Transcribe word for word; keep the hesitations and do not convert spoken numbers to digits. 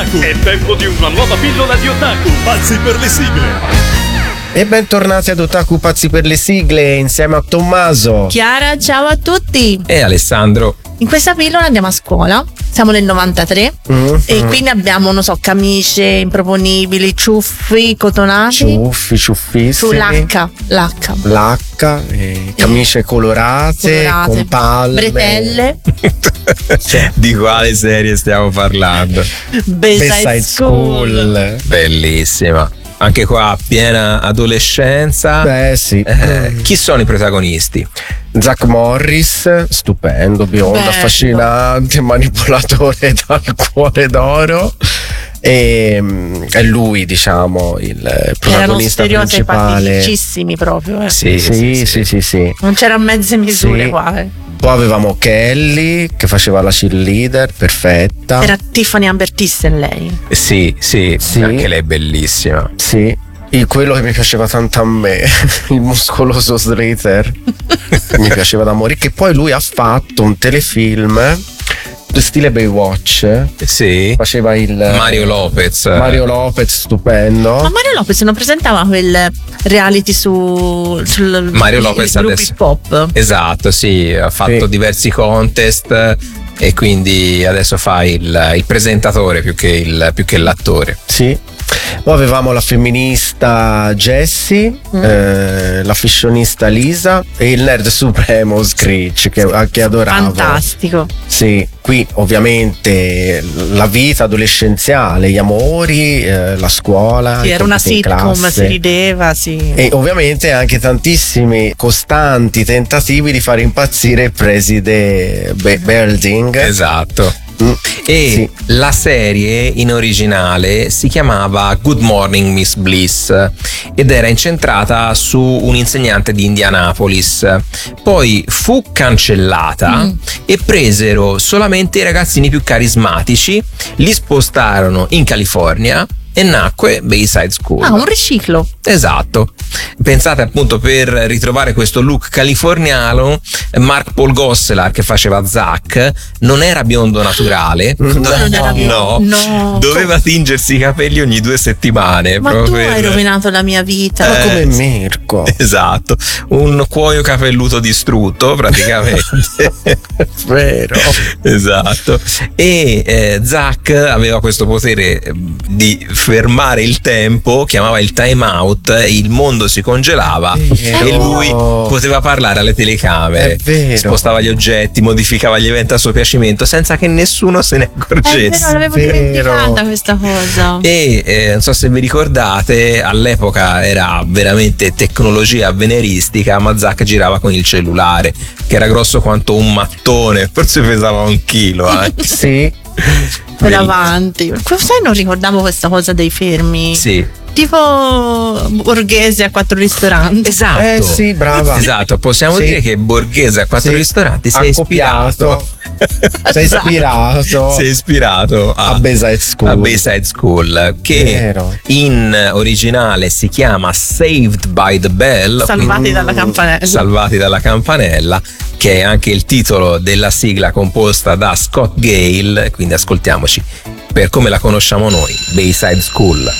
Otaku. È tempo di una nuova pillola di Otaku. Pazzi per le sigle. E bentornati ad Otaku Pazzi per le sigle insieme a Tommaso, Chiara, ciao a tutti. E Alessandro. In questa pillola andiamo a scuola. Siamo nel novantatré mm, e mm. quindi abbiamo, non so, camicie improponibili, ciuffi, cotonati. ciuffi, ciuffissimi. Sull'H, l'H. L'H, eh, camicie colorate, Colorate, con palme. bretelle. Di quale serie stiamo parlando? Bayside Bayside School. School. Bellissima. Anche qua piena adolescenza. Beh sì. Eh, chi sono i protagonisti? Zach Morris, stupendo, biondo, Bello. affascinante, manipolatore dal cuore d'oro. E mm, è lui, diciamo, il Erano protagonista stereotipi principale. paticissimi proprio. Eh. Sì, Sì, sì, sì, sì. Non c'erano mezze misure Sì. qua. Eh. Poi avevamo Kelly che faceva la cheerleader, perfetta. Era Tiffany Amber Thyssen lei. Sì, sì, Sì. anche lei è bellissima. Sì. E quello che mi piaceva tanto a me, il muscoloso Slater, mi piaceva da morire. Che poi lui ha fatto un telefilm stile Baywatch. Sì. Faceva il Mario Lopez. Mario Lopez, stupendo. Ma Mario Lopez non presentava quel reality su sul Mario Lopez il gruppo adesso. hip hop? Esatto, sì, ha fatto Sì. diversi contest e quindi adesso fa il, il presentatore più che, il, più che l'attore. Sì. Poi avevamo la femminista Jessie, Mm. eh, la fashionista Lisa e il nerd supremo Screech che, che adoravo. Fantastico. Sì, qui ovviamente la vita adolescenziale, gli amori, eh, la scuola. Sì, i era una compiti in sitcom, classe. si rideva, sì. E ovviamente anche tantissimi costanti tentativi di fare impazzire il preside Be- Belding. Esatto. Mm, E sì. la serie in originale si chiamava Good Morning Miss Bliss ed era incentrata su un insegnante di Indianapolis. Poi fu cancellata Mm. e presero solamente i ragazzini più carismatici, li spostarono in California e nacque Bayside School. Ah, un riciclo. Esatto. Pensate appunto, per ritrovare questo look californiano, Mark Paul Gosselaar che faceva Zack non era biondo naturale. No, non era no, biondo? No. doveva tingersi i capelli ogni due settimane. Ma proprio tu hai per- rovinato la mia vita. Ma Eh, come sì. Mirko. Esatto, un cuoio capelluto distrutto praticamente. Vero. Esatto. E eh, Zack aveva questo potere eh, di fermare il tempo, chiamava il time out, il mondo si congelava Vero. e lui poteva parlare alle telecamere, È vero. spostava gli oggetti, modificava gli eventi a suo piacimento senza che nessuno se ne È accorgesse. vero, l'avevo Vero. dimenticata questa cosa. E eh, non so se vi ricordate, all'epoca era veramente tecnologia avveniristica, ma Zack girava con il cellulare che era grosso quanto un mattone, forse pesava un chilo. Eh. Sì. Per avanti. Sai, non ricordavo questa cosa dei fermi. Sì, Tipo Borghese a quattro ristoranti. esatto. Eh sì, brava. Esatto, possiamo Sì. dire che Borghese a quattro Sì. ristoranti si è Accoppiato. ispirato. Sei ispirato Si è ispirato a, a Bayside School. a Bayside School, che Vero. in originale si chiama Saved by the Bell, Salvati quindi dalla campanella. Salvati dalla campanella, che è anche il titolo della sigla composta da Scott Gale, quindi ascoltiamoci per come la conosciamo noi, Bayside School.